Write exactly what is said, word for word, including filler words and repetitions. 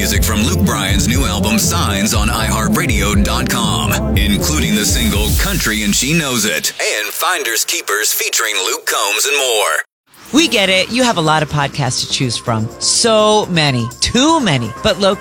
Music from Luke Bryan's new album Signs on i heart radio dot com, including the single Country and She Knows It, and Finders Keepers featuring Luke Combs and more. We get it. You have a lot of podcasts to choose from. So many. Too many. But local